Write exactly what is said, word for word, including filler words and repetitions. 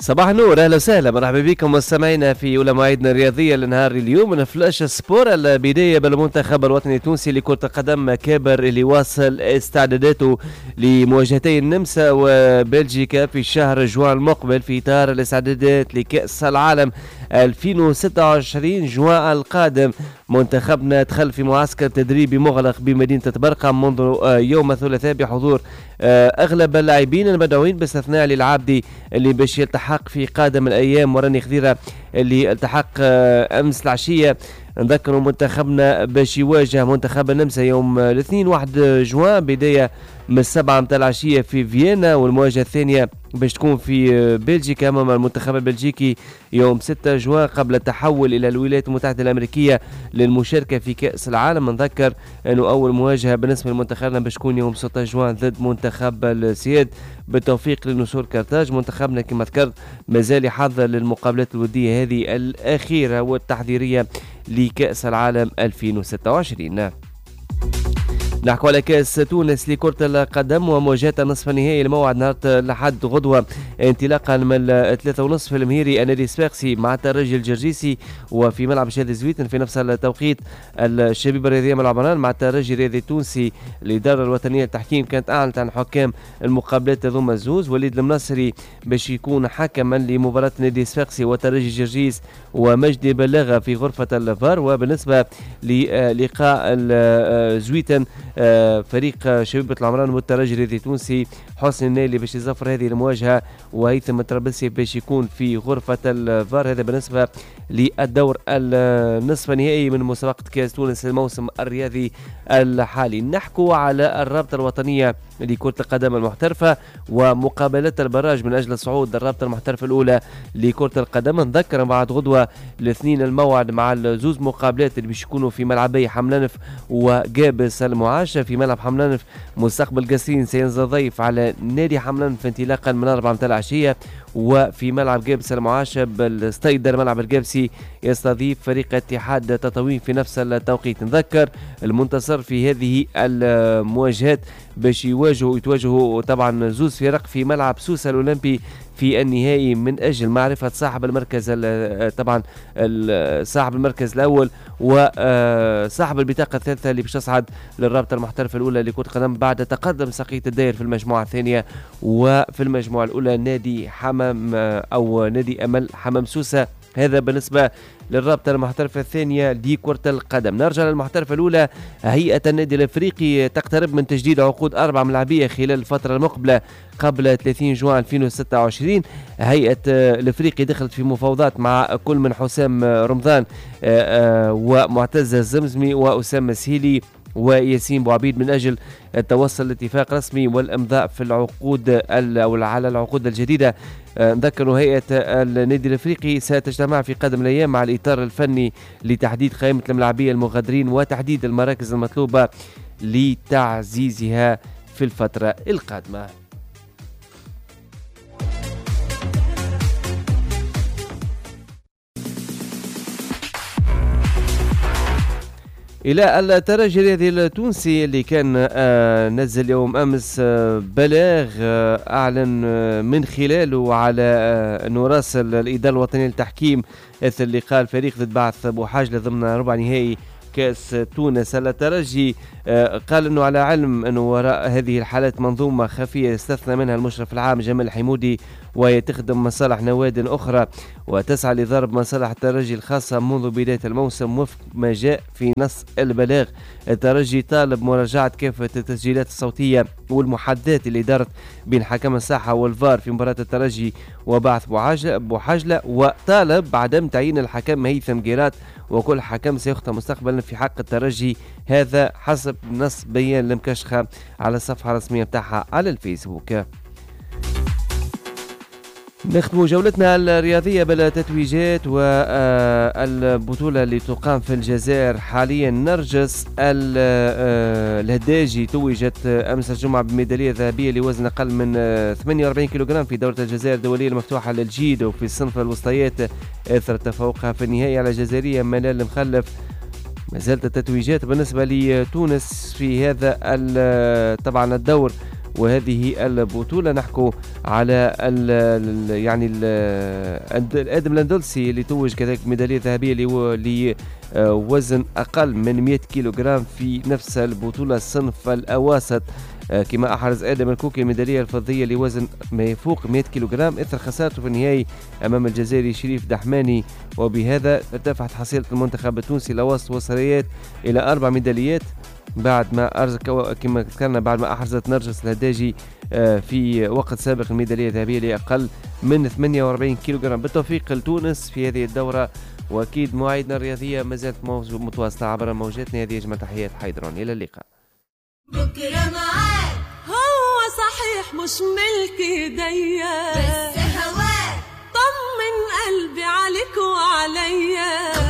صباح النور، اهلا وسهلا، مرحبا بكم مستمعينا في اولى مواعيدنا الرياضيه لنهار اليوم من فلاش سبور. البدايه بالمنتخب الوطني التونسي لكره القدم كابر اللي واصل استعداداته لمواجهتي النمسا وبلجيكا في شهر جوان المقبل في اطار الاستعدادات لكاس العالم ألفين وستة وعشرين جوان القادم. منتخبنا دخل في معسكر تدريبي مغلق بمدينه برقم منذ يوم الثلاثاء بحضور اغلب اللاعبين المدعوين باستثناء علي العابدي اللي باش يلتحق في قادم الايام، وراني خضيره اللي التحق امس العشيه. نذكروا منتخبنا باش يواجه منتخب النمسا يوم الاثنين واحد جوان بدايه من السبعة متاع العشيه في فيينا، والمواجهه الثانيه باش تكون في بلجيكا امام المنتخب البلجيكي يوم ستة جوان قبل التحول الى الولايات المتحده الامريكيه للمشاركه في كاس العالم. نذكر انه اول مواجهه بالنسبه لمنتخبنا باش تكون يوم ستة جوان ضد منتخب السياد بالتوفيق لنسور كارتاج. منتخبنا كما ذكرت مازال يحضر للمقابلات الوديه هذه الاخيره والتحضيريه لكاس العالم ألفين وستة وعشرين. نحكوا على كاس تونس لكرة القدم ومواجهة النصف النهائي الموعد نهار الأحد غدوة انطلاقا من ثلاثة ونصف في المهيري النادي الصفاقسي مع الترجي الجرجيسي، وفي ملعب شادي زويتن في نفس التوقيت الشبيبة الرياضية ملعب عنان مع الترجي الرياضي التونسي. الإدارة الوطنية للتحكيم كانت أعلنت عن حكام المقابلات ذوما الزوز. وليد المنصري باش يكون حكما لمباراة النادي الصفاقسي وترجي جرجيس، ومجدي بلاغة في غرفة الفار. وبالنسبة للقاء زويتن فريق شبيبة العمران والترجي الرياضي التونسي، حسن النيلي باش يزفر هذه المواجهة وهيثم الترابلسي باش يكون في غرفة الفار. هذا بالنسبة للدور النصف النهائي من مسابقة كاس تونس الموسم الرياضي الحالي. نحكوا على الرابطة الوطنية لكرة القدم المحترفة ومقابلات البراج من أجل الصعود الرابطة المحترفة الأولى لكرة القدم. نذكر بعد غدوة الاثنين الموعد مع الزوز مقابلات اللي باش يكونوا في ملعبي حملانف وجابس المعاش. في ملعب حملانف مستقبل قاسين سينزل ضيف على نادي حملانف انطلاقا من أربعة متاع العشية، وفي ملعب جابس المعاشب الستايدر ملعب الجابسي يستضيف فريق اتحاد تطاوين في نفس التوقيت. نذكر المنتصر في هذه المواجهات باش يواجهوا يتواجهوا طبعا زوز فرق في ملعب سوسة الأولمبي في النهائي من أجل معرفة صاحب المركز طبعا صاحب المركز الأول وصاحب البطاقة الثالثة اللي باش تصعد للرابطة المحترفة الأولى لكرة القدم بعد تقدم سقية الداير في المجموعة الثانية. وفي المجموعة الأولى نادي حمام أو نادي أمل حمام سوسة. هذا بالنسبة للرابطة المحترفة الثانية لكرة القدم. نرجع للمحترفة الأولى. هيئة النادي الأفريقي تقترب من تجديد عقود أربع ملاعبية خلال الفترة المقبلة قبل ثلاثين جوان ألفين وستة وعشرين. هيئة الأفريقي دخلت في مفاوضات مع كل من حسام رمضان ومعتز الزمزمي وأسامة سهيلي وياسين بوعبيد من أجل التوصل لاتفاق رسمي والإمضاء في العقود أو على العقود الجديدة. نذكر هيئة النادي الأفريقي ستجتمع في قادم الأيام مع الإطار الفني لتحديد قائمة الملاعبية المغادرين وتحديد المراكز المطلوبة لتعزيزها في الفترة القادمة. إلى الترجي الرياضي التونسي اللي كان آه نزل يوم أمس آه بلاغ آه أعلن آه من خلاله على آه أنه راسل الإدارة الوطنية للتحكيم إثر لقاء الفريق ضد بعث بوحاجلة ضمن ربع نهائي كاس تونس. الترجي آه قال أنه على علم أنه وراء هذه الحالات منظومة خفية استثنى منها المشرف العام جمال الحمودي، وهي تخدم مصالح نواد أخرى وتسعى لضرب مصالح الترجي الخاصة منذ بداية الموسم وفق ما جاء في نص البلاغ. الترجي طالب مراجعة كافة التسجيلات الصوتية والمحادثات اللي دارت بين حكم الساحة والفار في مباراة الترجي وبعث بوحاجلة، وطالب بعدم تعيين الحكم هيثم جيرات وكل حكم سيخطى مستقبلا في حق الترجي. هذا حسب نص بيان المكشخة على الصفحة الرسمية بتاعها على الفيسبوك. نختم جولتنا الرياضية بالتتويجات والبطولة اللي تقام في الجزائر حاليا. نرجس الهداجي توجت أمس الجمعة بميدالية ذهبية لوزن أقل من ثمانية وأربعين كيلوغرام في دورة الجزائر الدولية المفتوحة للجيدو في الصنف الوسطيات إثر تفوقها في النهائي على الجزائرية منال المخلف. ما زالت التتويجات بالنسبة لتونس في هذا طبعا الدور وهذه البطولة نحكو على ال يعني ال آدم لاندولسي اللي توج كذلك ميدالية ذهبية لوزن أقل من مئة كيلوغرام في نفس البطولة الصنف الأواسط، كما أحرز آدم الكوكي الميدالية الفضية لوزن ما يفوق مئة كيلوغرام إثر خسارته في النهائي أمام الجزائري شريف دحماني، وبهذا ارتفعت حصيلة المنتخب التونسي الأوسط والسريات إلى أربع ميداليات بعد ما أرز كما ذكرنا بعد ما أحرزت نرجس الهداجي في وقت سابق الميدالية الذهبية لأقل من ثمانية وأربعين كيلوغرام. بالتوفيق لتونس في هذه الدورة، وأكيد مواعيدنا الرياضية ما زالت متواصلة عبر موجاتنا هذه. أجمل تحيات حيدرون، إلى اللقاء. بكرة معاك هو صحيح مش ملك ايديا، بس هواك طمن قلبي عليك وعليا.